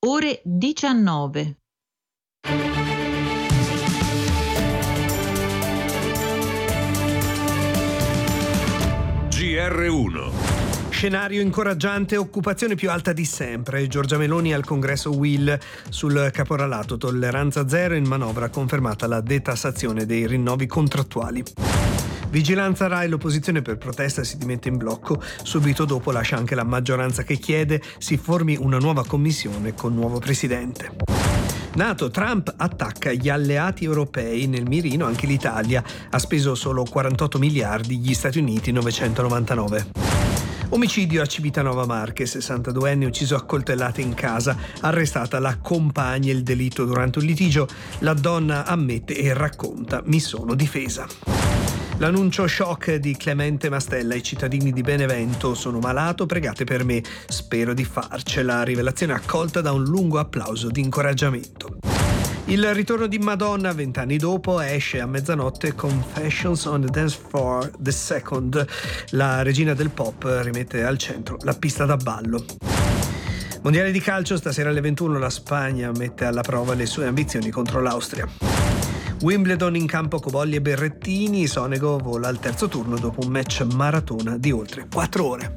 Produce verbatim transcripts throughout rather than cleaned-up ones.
ore diciannove. G R uno. Scenario incoraggiante, occupazione più alta di sempre. Giorgia Meloni al congresso U I L sul caporalato, tolleranza zero, in manovra confermata la detassazione dei rinnovi contrattuali. Vigilanza Rai, l'opposizione per protesta si dimette in blocco, subito dopo lascia anche la maggioranza che chiede si formi una nuova commissione con nuovo presidente. NATO, Trump attacca gli alleati europei, nel mirino anche l'Italia, ha speso solo quarantotto miliardi, gli Stati Uniti novecentonovantanove. Omicidio a Civitanova Marche, sessantaduenne ucciso a coltellate in casa, arrestata la compagna, il delitto durante un litigio, la donna ammette e racconta mi sono difesa. L'annuncio shock di Clemente Mastella ai cittadini di Benevento: sono malato, pregate per me, spero di farcela. Rivelazione accolta da un lungo applauso di incoraggiamento. Il ritorno di Madonna vent'anni dopo, esce a mezzanotte Confessions on the Dance Floor the Second. La regina del pop rimette al centro la pista da ballo. Mondiale di calcio, stasera alle ventuno la Spagna mette alla prova le sue ambizioni contro l'Austria. Wimbledon in campo Cobolli e Berrettini, Sonego vola al terzo turno dopo un match maratona di oltre quattro ore.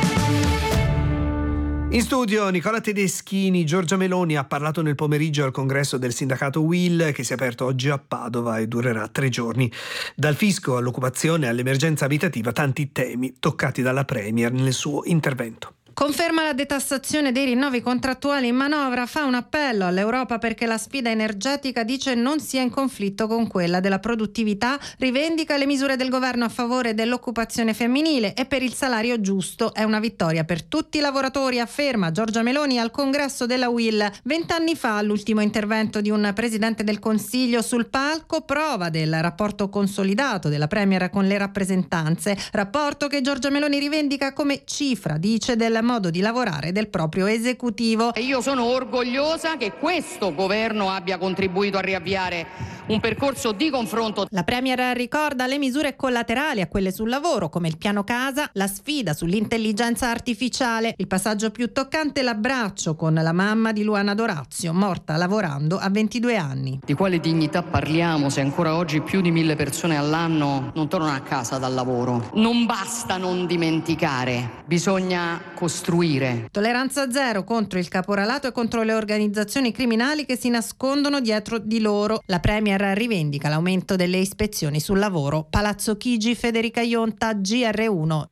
In studio Nicola Tedeschini. Giorgia Meloni ha parlato nel pomeriggio al congresso del sindacato U I L che si è aperto oggi a Padova e durerà tre giorni. Dal fisco all'occupazione all'emergenza abitativa, tanti temi toccati dalla Premier nel suo intervento. Conferma la detassazione dei rinnovi contrattuali in manovra, fa un appello all'Europa perché la sfida energetica, dice, non sia in conflitto con quella della produttività, rivendica le misure del governo a favore dell'occupazione femminile e per il salario giusto. È una vittoria per tutti i lavoratori, afferma Giorgia Meloni al congresso della U I L. Vent'anni fa, l'ultimo intervento di un presidente del Consiglio sul palco, prova del rapporto consolidato della Premier con le rappresentanze, rapporto che Giorgia Meloni rivendica come cifra, dice, del modo di lavorare del proprio esecutivo. E io sono orgogliosa che questo governo abbia contribuito a riavviare un percorso di confronto. La Premier ricorda le misure collaterali a quelle sul lavoro, come il piano casa, la sfida sull'intelligenza artificiale. Il passaggio più toccante, l'abbraccio con la mamma di Luana Dorazio, morta lavorando a ventidue anni. Di quale dignità parliamo se ancora oggi più di mille persone all'anno non tornano a casa dal lavoro? Non basta non dimenticare, bisogna costruire. Tolleranza zero contro il caporalato e contro le organizzazioni criminali che si nascondono dietro di loro. La Premier rivendica l'aumento delle ispezioni sul lavoro. Palazzo Chigi, Federica Ionta, G R uno.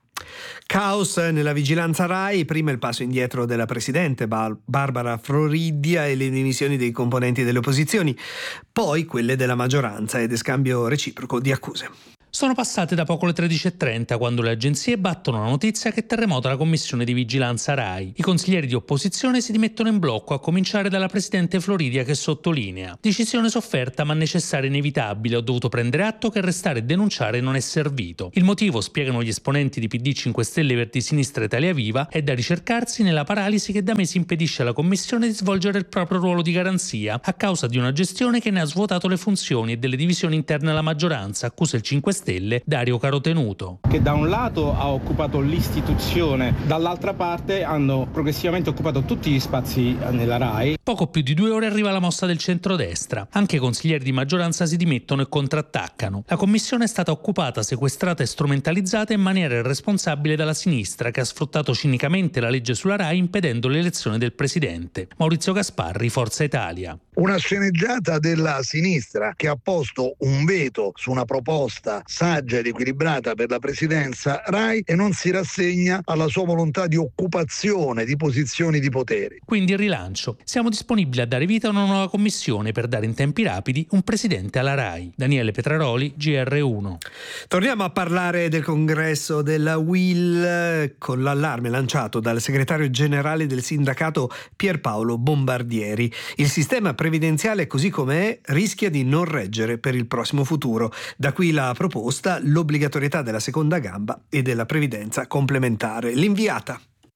Caos nella vigilanza Rai, prima il passo indietro della presidente Bar- Barbara Floridia e le dimissioni dei componenti delle opposizioni, poi quelle della maggioranza ed scambio reciproco di accuse. Sono passate da poco le tredici e trenta quando le agenzie battono la notizia che terremota la commissione di vigilanza Rai. I consiglieri di opposizione si dimettono in blocco, a cominciare dalla presidente Floridia che sottolinea: decisione sofferta ma necessaria e inevitabile, ho dovuto prendere atto che arrestare e denunciare non è servito. Il motivo, spiegano gli esponenti di P D, cinque Stelle, Verdi Sinistra e Italia Viva, è da ricercarsi nella paralisi che da mesi impedisce alla commissione di svolgere il proprio ruolo di garanzia, a causa di una gestione che ne ha svuotato le funzioni e delle divisioni interne alla maggioranza, accusa il cinque Stelle Dario Carotenuto. Che da un lato ha occupato l'istituzione, dall'altra parte hanno progressivamente occupato tutti gli spazi nella Rai. Poco più di due ore arriva la mossa del centrodestra. Anche i consiglieri di maggioranza si dimettono e contrattaccano. La commissione è stata occupata, sequestrata e strumentalizzata in maniera irresponsabile dalla sinistra, che ha sfruttato cinicamente la legge sulla Rai impedendo l'elezione del presidente. Maurizio Gasparri, Forza Italia. Una sceneggiata della sinistra che ha posto un veto su una proposta saggia ed equilibrata per la presidenza Rai e non si rassegna alla sua volontà di occupazione di posizioni di potere. Quindi il rilancio. Siamo disponibili a dare vita a una nuova commissione per dare in tempi rapidi un presidente alla Rai. Daniele Petraroli, G R uno. Torniamo a parlare del congresso della U I L con l'allarme lanciato dal segretario generale del sindacato Pierpaolo Bombardieri. Il sistema previdenziale così com'è rischia di non reggere per il prossimo futuro. Da qui la proposta, l'obbligatorietà della seconda gamba e della previdenza complementare. L'inviata.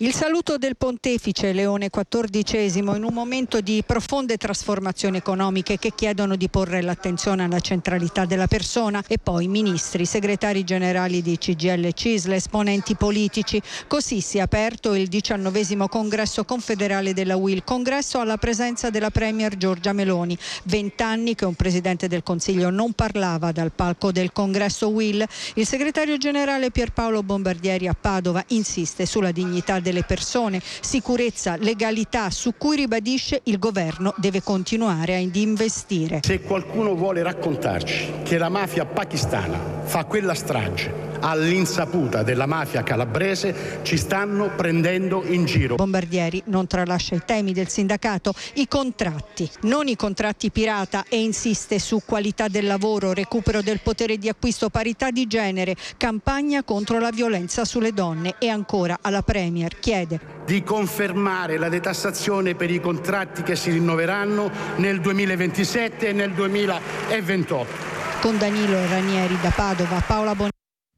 Il saluto del pontefice Leone quattordicesimo in un momento di profonde trasformazioni economiche che chiedono di porre l'attenzione alla centralità della persona, e poi ministri, segretari generali di C G I L e C I S L, esponenti politici. Così si è aperto il diciannovesimo congresso confederale della U I L, congresso alla presenza della premier Giorgia Meloni. Vent'anni che un presidente del Consiglio non parlava dal palco del congresso U I L. Il segretario generale Pierpaolo Bombardieri a Padova insiste sulla dignità del delle persone, sicurezza, legalità, su cui ribadisce il governo deve continuare ad investire. Se qualcuno vuole raccontarci che la mafia pakistana fa quella strage all'insaputa della mafia calabrese, ci stanno prendendo in giro. Bombardieri non tralascia i temi del sindacato, i contratti, non i contratti pirata, e insiste su qualità del lavoro, recupero del potere di acquisto, parità di genere, campagna contro la violenza sulle donne. E ancora alla premier chiede di confermare la detassazione per i contratti che si rinnoveranno nel duemilaventisette e nel duemilaventotto. Con Danilo Ranieri da Padova, Paola Bonelli.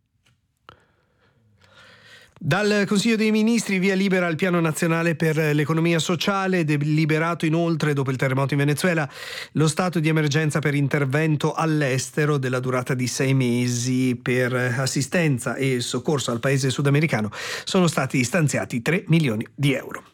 Dal Consiglio dei Ministri via libera al piano nazionale per l'economia sociale, deliberato inoltre dopo il terremoto in Venezuela lo stato di emergenza per intervento all'estero della durata di sei mesi per assistenza e soccorso al paese sudamericano. Sono stati stanziati tre milioni di euro.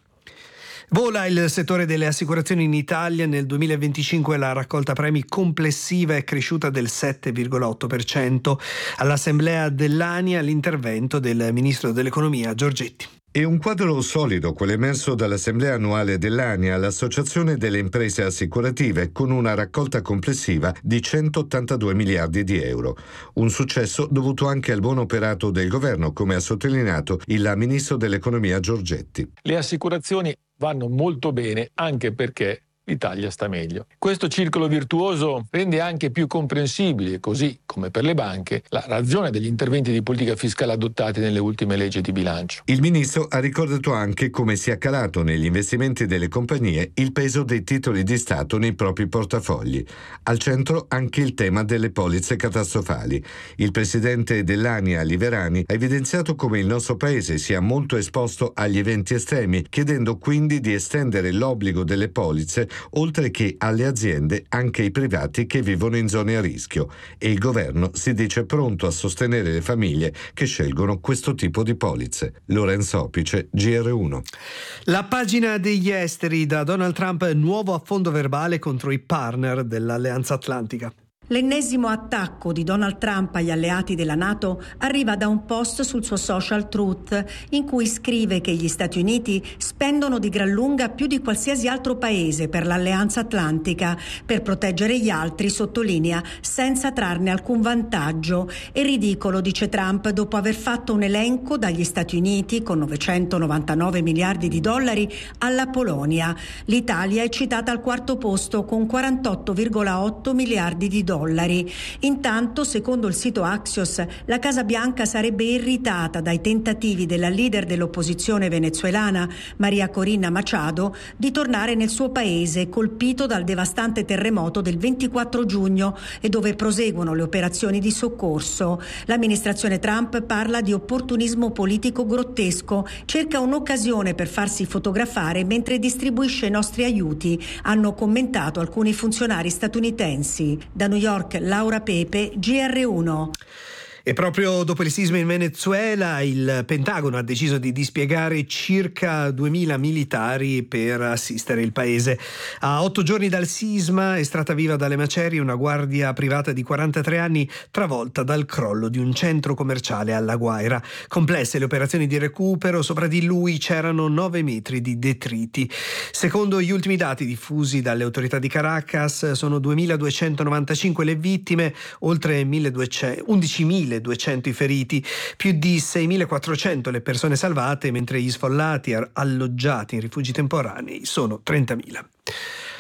Vola il settore delle assicurazioni in Italia. Nel duemilaventicinque la raccolta premi complessiva è cresciuta del sette virgola otto per cento. All'assemblea dell'ANIA l'intervento del ministro dell'economia Giorgetti. È un quadro solido quello emerso dall'assemblea annuale dell'ANIA, l'Associazione delle Imprese Assicurative, con una raccolta complessiva di centottantadue miliardi di euro. Un successo dovuto anche al buon operato del governo, come ha sottolineato il ministro dell'economia Giorgetti. Le assicurazioni vanno molto bene anche perché l'Italia sta meglio. Questo circolo virtuoso rende anche più comprensibile, così come per le banche, la ragione degli interventi di politica fiscale adottati nelle ultime leggi di bilancio. Il ministro ha ricordato anche come sia calato negli investimenti delle compagnie il peso dei titoli di Stato nei propri portafogli. Al centro anche il tema delle polizze catastrofali. Il presidente dell'ANIA Liverani ha evidenziato come il nostro paese sia molto esposto agli eventi estremi, chiedendo quindi di estendere l'obbligo delle polizze oltre che alle aziende anche ai privati che vivono in zone a rischio, e il governo si dice pronto a sostenere le famiglie che scelgono questo tipo di polizze. Lorenzo Opice, G R uno. La pagina degli esteri da Donald Trump, nuovo affondo verbale contro i partner dell'Alleanza Atlantica. L'ennesimo attacco di Donald Trump agli alleati della NATO arriva da un post sul suo social Truth, in cui scrive che gli Stati Uniti spendono di gran lunga più di qualsiasi altro paese per l'Alleanza Atlantica, per proteggere gli altri, sottolinea, senza trarne alcun vantaggio. È ridicolo, dice Trump, dopo aver fatto un elenco dagli Stati Uniti con novecentonovantanove miliardi di dollari alla Polonia. L'Italia è citata al quarto posto con quarantotto virgola otto miliardi di dollari. Intanto, secondo il sito Axios, la Casa Bianca sarebbe irritata dai tentativi della leader dell'opposizione venezuelana, Maria Corina Machado, di tornare nel suo paese colpito dal devastante terremoto del ventiquattro giugno e dove proseguono le operazioni di soccorso. L'amministrazione Trump parla di opportunismo politico grottesco, cerca un'occasione per farsi fotografare mentre distribuisce i nostri aiuti, hanno commentato alcuni funzionari statunitensi. Da New York, Laura Pepe, G R uno. E proprio dopo il sisma in Venezuela il Pentagono ha deciso di dispiegare circa duemila militari per assistere il paese. A otto giorni dal sisma, estratta viva dalle macerie, una guardia privata di quarantatré anni travolta dal crollo di un centro commerciale alla Guaira. Complesse le operazioni di recupero, sopra di lui c'erano nove metri di detriti. Secondo gli ultimi dati diffusi dalle autorità di Caracas sono duemiladuecentonovantacinque le vittime, oltre undicimiladuecento i feriti, più di seimilaquattrocento le persone salvate, mentre gli sfollati alloggiati in rifugi temporanei sono trentamila.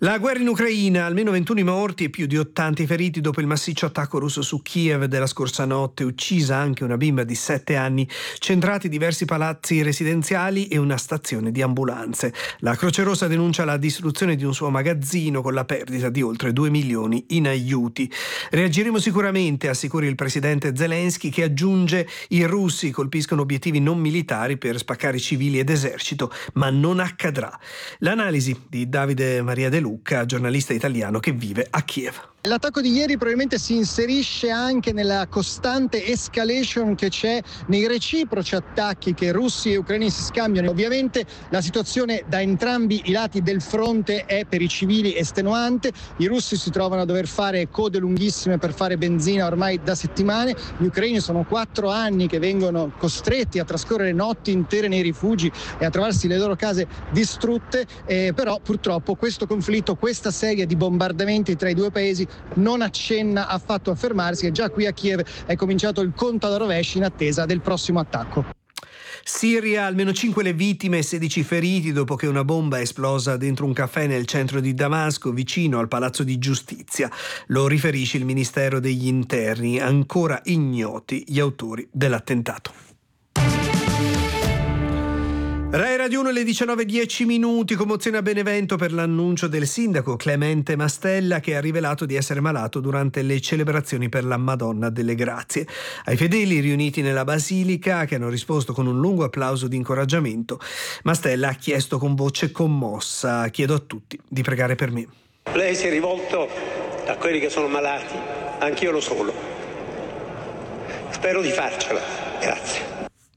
La guerra in Ucraina, almeno ventuno morti e più di ottanta feriti dopo il massiccio attacco russo su Kiev della scorsa notte, uccisa anche una bimba di sette anni, centrati diversi palazzi residenziali e una stazione di ambulanze. La Croce Rossa denuncia la distruzione di un suo magazzino con la perdita di oltre due milioni in aiuti. Reagiremo sicuramente, assicura il presidente Zelensky, che aggiunge: i russi colpiscono obiettivi non militari per spaccare civili ed esercito, ma non accadrà. L'analisi di Davide Maria De Luca, giornalista italiano che vive a Kiev. L'attacco di ieri probabilmente si inserisce anche nella costante escalation che c'è nei reciproci attacchi che russi e ucraini si scambiano. Ovviamente la situazione da entrambi i lati del fronte è per i civili estenuante. I russi si trovano a dover fare code lunghissime per fare benzina ormai da settimane. Gli ucraini sono quattro anni che vengono costretti a trascorrere notti intere nei rifugi e a trovarsi le loro case distrutte. Eh, però purtroppo questo conflitto, questa serie di bombardamenti tra i due paesi non accenna affatto a fermarsi e già qui a Kiev è cominciato il conto alla rovescia in attesa del prossimo attacco. Siria, almeno cinque le vittime e sedici feriti dopo che una bomba è esplosa dentro un caffè nel centro di Damasco, vicino al Palazzo di Giustizia. Lo riferisce il Ministero degli Interni, ancora ignoti gli autori dell'attentato. Rai Radio uno, alle diciannove e dieci minuti, commozione a Benevento per l'annuncio del sindaco Clemente Mastella, che ha rivelato di essere malato durante le celebrazioni per la Madonna delle Grazie. Ai fedeli riuniti nella Basilica, che hanno risposto con un lungo applauso di incoraggiamento, Mastella ha chiesto con voce commossa: chiedo a tutti di pregare per me. Lei si è rivolto a quelli che sono malati, anch'io lo sono. Spero di farcela. Grazie.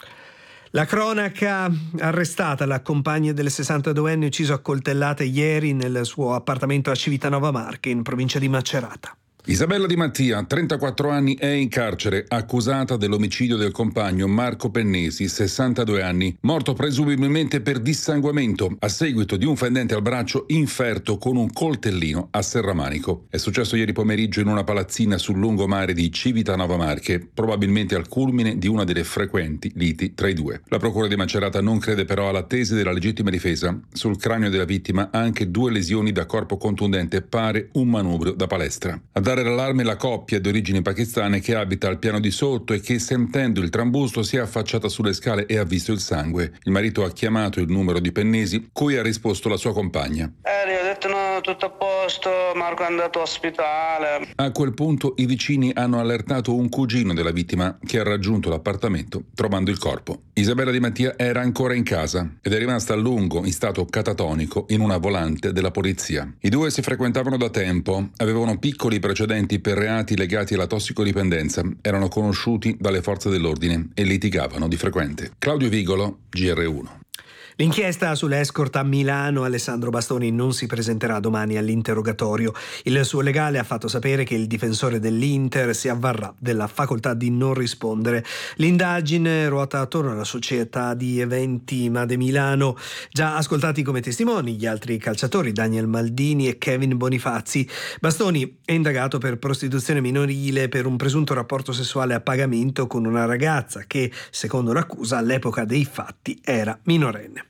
La cronaca: arrestata la compagna del sessantaduenne ucciso a coltellate ieri nel suo appartamento a Civitanova Marche, in provincia di Macerata. Isabella Di Mattia, trentaquattro anni, è in carcere, accusata dell'omicidio del compagno Marco Pennesi, sessantadue anni, morto presumibilmente per dissanguamento a seguito di un fendente al braccio inferto con un coltellino a serramanico. È successo ieri pomeriggio in una palazzina sul lungomare di Civitanova Marche, probabilmente al culmine di una delle frequenti liti tra i due. La procura di Macerata non crede però alla tesi della legittima difesa. Sul cranio della vittima anche due lesioni da corpo contundente, pare un manubrio da palestra. A dare l'allarme la coppia di origini pakistane che abita al piano di sotto e che, sentendo il trambusto, si è affacciata sulle scale e ha visto il sangue. Il marito ha chiamato il numero di Pennesi, cui ha risposto la sua compagna. Eh, ho detto no, tutto a posto, Marco è andato all'ospedale. A quel punto i vicini hanno allertato un cugino della vittima, che ha raggiunto l'appartamento trovando il corpo. Isabella Di Mattia era ancora in casa ed è rimasta a lungo in stato catatonico in una volante della polizia. I due si frequentavano da tempo, avevano piccoli precedenti per reati legati alla tossicodipendenza, erano conosciuti dalle forze dell'ordine e litigavano di frequente. Claudio Vigolo, G R uno. L'inchiesta sull'escort a Milano, Alessandro Bastoni, non si presenterà domani all'interrogatorio. Il suo legale ha fatto sapere che il difensore dell'Inter si avvarrà della facoltà di non rispondere. L'indagine ruota attorno alla società di eventi Made Milano. Già ascoltati come testimoni gli altri calciatori Daniel Maldini e Kevin Bonifazzi. Bastoni è indagato per prostituzione minorile per un presunto rapporto sessuale a pagamento con una ragazza che, secondo l'accusa, all'epoca dei fatti era minorenne.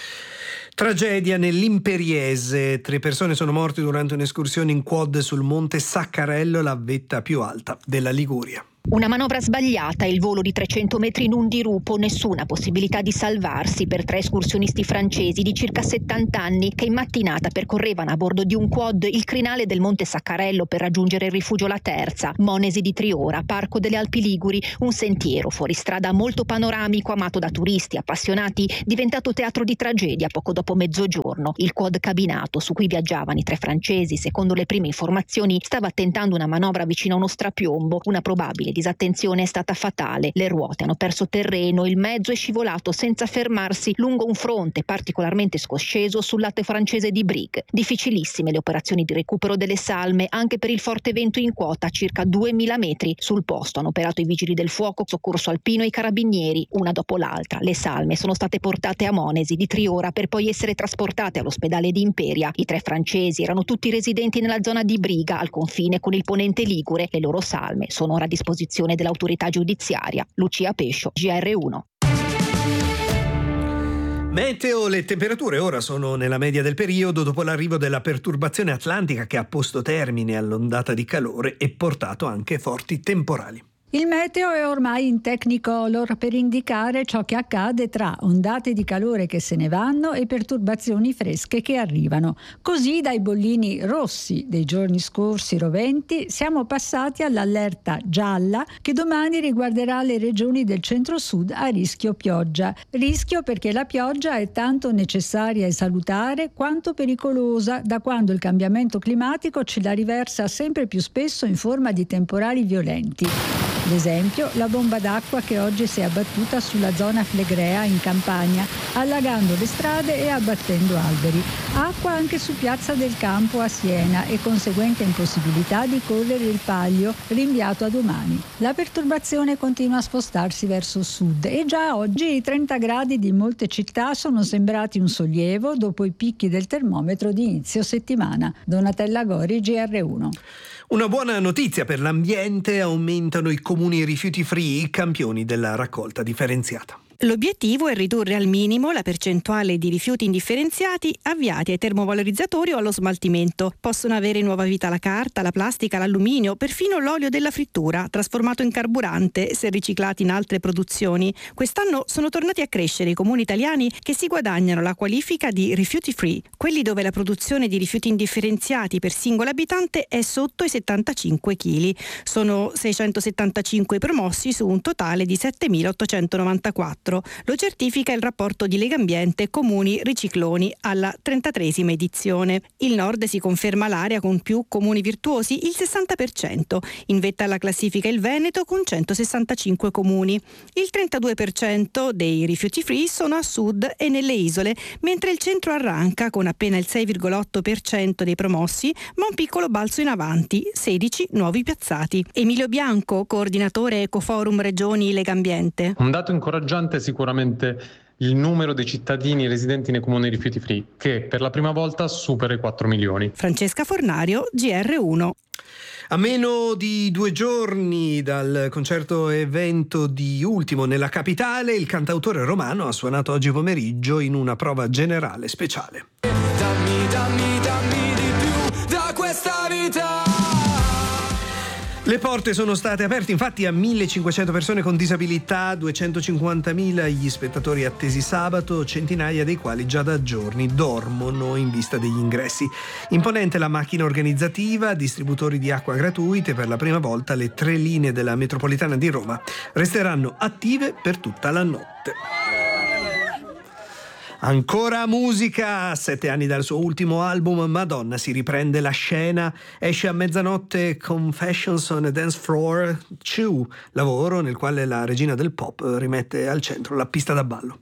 Tragedia nell'Imperiese. Tre persone sono morte durante un'escursione in quad sul monte Saccarello, la vetta più alta della Liguria. Una manovra sbagliata, il volo di trecento metri in un dirupo, nessuna possibilità di salvarsi per tre escursionisti francesi di circa settanta anni che in mattinata percorrevano a bordo di un quad il crinale del Monte Saccarello per raggiungere il rifugio La Terza, Monesi di Triora, Parco delle Alpi Liguri, un sentiero fuoristrada molto panoramico amato da turisti appassionati, diventato teatro di tragedia poco dopo mezzogiorno. Il quad cabinato su cui viaggiavano i tre francesi, secondo le prime informazioni, stava tentando una manovra vicino a uno strapiombo, una probabile disattenzione è stata fatale. Le ruote hanno perso terreno, il mezzo è scivolato senza fermarsi lungo un fronte particolarmente scosceso sul lato francese di Brigue. Difficilissime le operazioni di recupero delle salme anche per il forte vento in quota a circa duemila metri. Sul posto hanno operato i vigili del fuoco, soccorso alpino e i carabinieri. Una dopo l'altra le salme sono state portate a Monesi di Triora per poi essere trasportate all'ospedale di Imperia. I tre francesi erano tutti residenti nella zona di Briga, al confine con il ponente ligure. Le loro salme sono ora a disposizione dell'autorità giudiziaria. Lucia Pescio, G R uno. Meteo, le temperature ora sono nella media del periodo dopo l'arrivo della perturbazione atlantica che ha posto termine all'ondata di calore e portato anche forti temporali. Il meteo è ormai in Technicolor per indicare ciò che accade tra ondate di calore che se ne vanno e perturbazioni fresche che arrivano. Così dai bollini rossi dei giorni scorsi roventi siamo passati all'allerta gialla che domani riguarderà le regioni del centro-sud a rischio pioggia. Rischio perché la pioggia è tanto necessaria e salutare quanto pericolosa da quando il cambiamento climatico ce la riversa sempre più spesso in forma di temporali violenti. Ad esempio, la bomba d'acqua che oggi si è abbattuta sulla zona Flegrea in Campania, allagando le strade e abbattendo alberi. Acqua anche su Piazza del Campo a Siena e conseguente impossibilità di correre il Paglio, rinviato a domani. La perturbazione continua a spostarsi verso sud e già oggi i trenta gradi di molte città sono sembrati un sollievo dopo i picchi del termometro di inizio settimana. Donatella Gori, G R uno. Una buona notizia per l'ambiente: aumentano i comuni rifiuti free, campioni della raccolta differenziata. L'obiettivo è ridurre al minimo la percentuale di rifiuti indifferenziati avviati ai termovalorizzatori o allo smaltimento. Possono avere nuova vita la carta, la plastica, l'alluminio, perfino l'olio della frittura, trasformato in carburante se riciclati in altre produzioni. Quest'anno sono tornati a crescere i comuni italiani che si guadagnano la qualifica di rifiuti free, quelli dove la produzione di rifiuti indifferenziati per singolo abitante è sotto i settantacinque chili. Sono seicentosettantacinque promossi su un totale di settemilaottocentonovantaquattro. Lo certifica il rapporto di Legambiente Comuni Ricicloni alla trentatreesima edizione. Il Nord si conferma l'area con più comuni virtuosi, il sessanta per cento. In vetta alla classifica il Veneto con centosessantacinque comuni. Il trentadue per cento dei rifiuti free sono a sud e nelle isole, mentre il centro arranca con appena il sei virgola otto per cento dei promossi, ma un piccolo balzo in avanti, sedici nuovi piazzati. Emilio Bianco, coordinatore Ecoforum Regioni Legambiente. Un dato incoraggiante è sicuramente il numero dei cittadini residenti nei comuni rifiuti free, che per la prima volta supera i quattro milioni. Francesca Fornario, G R uno. A meno di due giorni dal concerto evento di Ultimo nella capitale, il cantautore romano ha suonato oggi pomeriggio in una prova generale speciale. Dammi, dammi, dammi di più da questa vita. Le porte sono state aperte infatti a millecinquecento persone con disabilità, duecentocinquantamila gli spettatori attesi sabato, centinaia dei quali già da giorni dormono in vista degli ingressi. Imponente la macchina organizzativa, distributori di acqua gratuite, per la prima volta le tre linee della metropolitana di Roma resteranno attive per tutta la notte. Ancora musica, a sette anni dal suo ultimo album Madonna si riprende la scena, esce a mezzanotte Confessions on a Dance Floor due, lavoro nel quale la regina del pop rimette al centro la pista da ballo.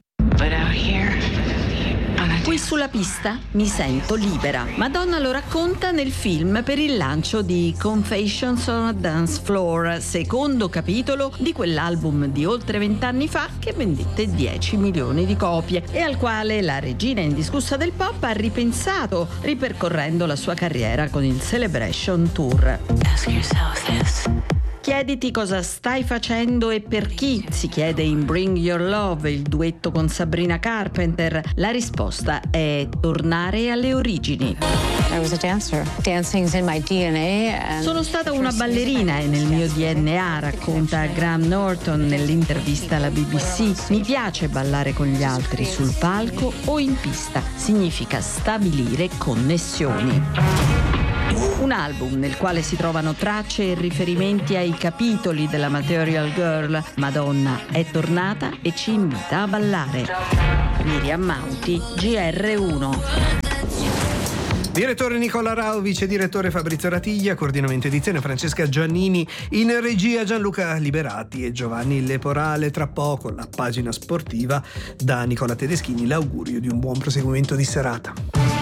Qui sulla pista mi sento libera. Madonna lo racconta nel film per il lancio di Confessions on a Dance Floor, secondo capitolo di quell'album di oltre vent'anni fa che vendette dieci milioni di copie e al quale la regina indiscussa del pop ha ripensato, ripercorrendo la sua carriera con il Celebration Tour. Ask yourself this. Chiediti cosa stai facendo e per chi, si chiede in Bring Your Love, il duetto con Sabrina Carpenter. La risposta è tornare alle origini. I was a dancer. Dancing's in my D N A. Sono stata una ballerina e nel mio D N A, racconta Graham Norton nell'intervista alla B B C. Mi piace ballare con gli altri sul palco o in pista. Significa stabilire connessioni. Un album nel quale si trovano tracce e riferimenti ai capitoli della Material Girl. Madonna è tornata e ci invita a ballare. Miriam Mauti, G R uno. Direttore Nicola Rao, vice direttore Fabrizio Ratiglia, coordinamento edizione Francesca Giannini, in regia Gianluca Liberati e Giovanni Leporale. Tra poco la pagina sportiva, da Nicola Tedeschini l'augurio di un buon proseguimento di serata.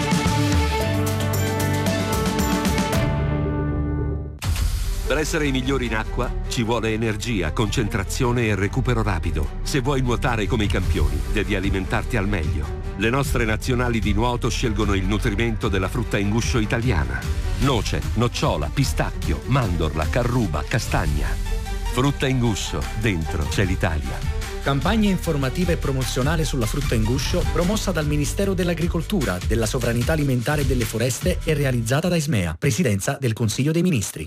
Per essere i migliori in acqua ci vuole energia, concentrazione e recupero rapido. Se vuoi nuotare come i campioni, devi alimentarti al meglio. Le nostre nazionali di nuoto scelgono il nutrimento della frutta in guscio italiana. Noce, nocciola, pistacchio, mandorla, carruba, castagna. Frutta in guscio, dentro c'è l'Italia. Campagna informativa e promozionale sulla frutta in guscio promossa dal Ministero dell'Agricoltura, della Sovranità Alimentare e delle Foreste e realizzata da Ismea, Presidenza del Consiglio dei Ministri.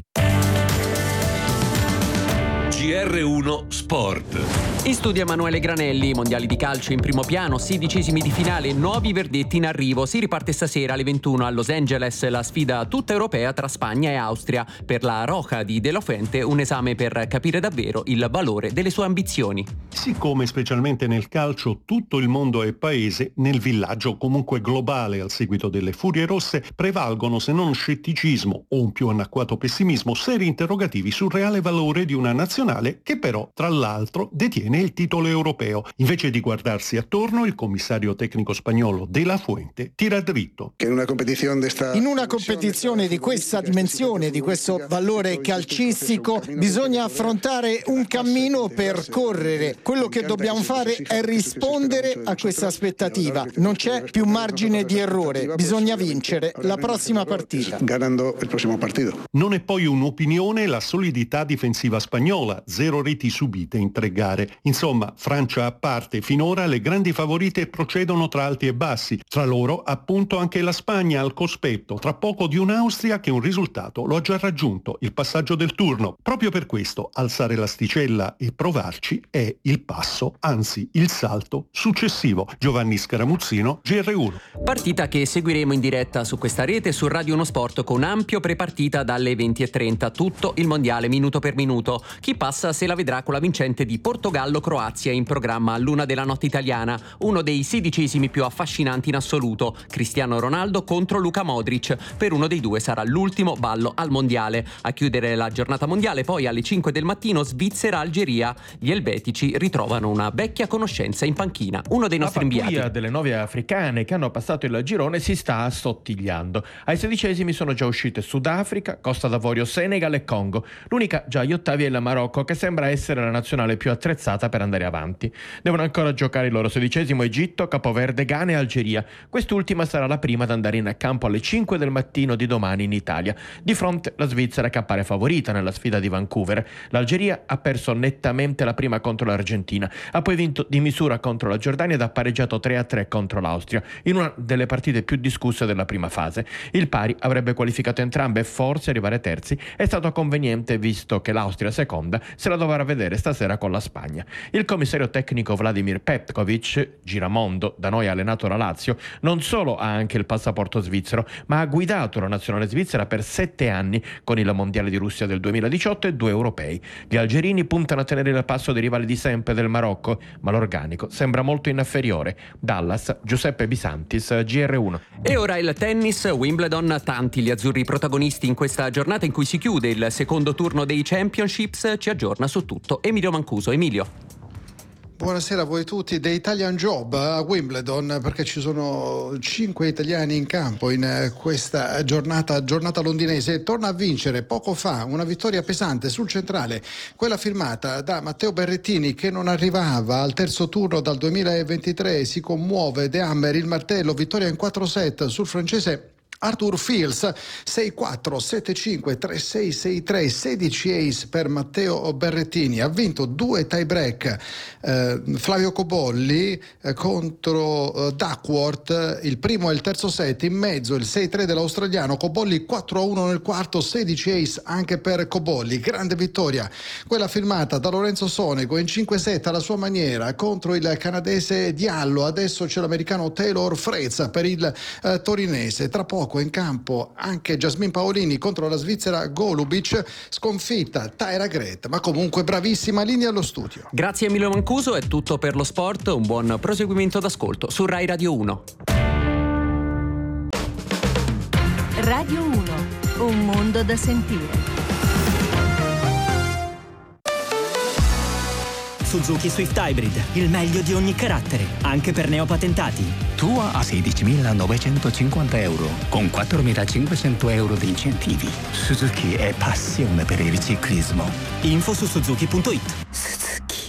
G R uno Sport. In studio Emanuele Granelli, mondiali di calcio in primo piano, sedicesimi di finale, nuovi verdetti in arrivo. Si riparte stasera alle ventuno a Los Angeles la sfida tutta europea tra Spagna e Austria. Per la Roja di De La Fuente un esame per capire davvero il valore delle sue ambizioni. Siccome specialmente nel calcio tutto il mondo è paese, nel villaggio comunque globale al seguito delle Furie Rosse prevalgono, se non scetticismo o un più anacquato pessimismo, seri interrogativi sul reale valore di una nazionale che però, tra l'altro, detiene il titolo europeo. Invece di guardarsi attorno, il commissario tecnico spagnolo De La Fuente tira dritto. In una competizione di questa dimensione, di questo valore calcistico, bisogna affrontare un cammino per correre. Quello che dobbiamo fare è rispondere a questa aspettativa. Non c'è più margine di errore, bisogna vincere la prossima partita. Ganando il prossimo partito. Non è poi un'opinione la solidità difensiva spagnola, zero reti subite in tre gare. Insomma, Francia a parte, finora le grandi favorite procedono tra alti e bassi. Tra loro, appunto, anche la Spagna al cospetto, tra poco di un'Austria che un risultato lo ha già raggiunto, il passaggio del turno. Proprio per questo, alzare l'asticella e provarci è il passo, anzi il salto successivo. Giovanni Scaramuzzino, G R uno. Partita che seguiremo in diretta su questa rete su Radio Uno Sport con ampio prepartita dalle venti e trenta. Tutto il mondiale minuto per minuto. Chi passa se la vedrà con la vincente di Portogallo-Croazia in programma a luna della notte italiana, uno dei sedicesimi più affascinanti in assoluto, Cristiano Ronaldo contro Luka Modric. Per uno dei due sarà l'ultimo ballo al mondiale. A chiudere la giornata mondiale poi alle cinque del mattino Svizzera-Algeria. Gli elvetici ritrovano una vecchia conoscenza in panchina, uno dei nostri inviati. La pattuglia delle nove africane che hanno passato il girone si sta assottigliando. Ai sedicesimi sono già uscite Sudafrica, Costa d'Avorio, Senegal e Congo. L'unica già agli ottavi è il Marocco, che sembra essere la nazionale più attrezzata per andare avanti. Devono ancora giocare il loro sedicesimo Egitto, Capoverde, Ghana e Algeria. Quest'ultima sarà la prima ad andare in campo alle cinque del mattino di domani in Italia. Di fronte la Svizzera, che appare favorita nella sfida di Vancouver. L'Algeria ha perso nettamente la prima contro l'Argentina, ha poi vinto di misura contro la Giordania ed ha pareggiato tre a tre contro l'Austria, in una delle partite più discusse della prima fase. Il pari avrebbe qualificato entrambe e forse arrivare terzi è stato conveniente, visto che l'Austria seconda se la dovrà vedere stasera con la Spagna. Il commissario tecnico Vladimir Petkovic, giramondo, da noi ha allenato la Lazio, non solo ha anche il passaporto svizzero, ma ha guidato la nazionale svizzera per sette anni con il mondiale di Russia del duemiladiciotto e due europei. Gli algerini puntano a tenere il passo dei rivali di sempre del Marocco, ma l'organico sembra molto inferiore. Dallas, Giuseppe Bisantis, G R uno. E ora il tennis, Wimbledon, tanti gli azzurri protagonisti in questa giornata in cui si chiude il secondo turno dei Championships. Ci aggiorna su tutto Emilio Mancuso. Emilio. Buonasera a voi tutti. The Italian Job a Wimbledon, perché ci sono cinque italiani in campo in questa giornata giornata londinese. Torna a vincere poco fa una vittoria pesante sul centrale, quella firmata da Matteo Berrettini, che non arrivava al terzo turno dal duemilaventitré. Si commuove De Hammer, il martello, vittoria in quattro set sul francese Arthur Fils. Sei quattro, sette cinque, tre sei, sei tre, sedici ace per Matteo Berrettini. Ha vinto due tie break eh, Flavio Cobolli eh, contro eh, Duckworth, il primo e il terzo set. In mezzo il sei tre dell'australiano Cobolli, quattro a uno nel quarto, sedici ace anche per Cobolli. Grande vittoria quella firmata da Lorenzo Sonego in cinque set alla sua maniera contro il canadese Diallo. Adesso c'è l'americano Taylor Fritz per il eh, torinese. Tra poco in campo anche Jasmine Paolini contro la svizzera Golubic, sconfitta Tyra Grett, ma comunque bravissima. Linea allo studio. Grazie Emilio Mancuso, è tutto per lo sport, un buon proseguimento d'ascolto su Rai Radio uno. Radio uno, un mondo da sentire. Suzuki Swift Hybrid, il meglio di ogni carattere, anche per neopatentati. Tua a sedicimilanovecentocinquanta euro, con quattromilacinquecento euro di incentivi. Suzuki è passione per il ciclismo. Info su suzuki punto it.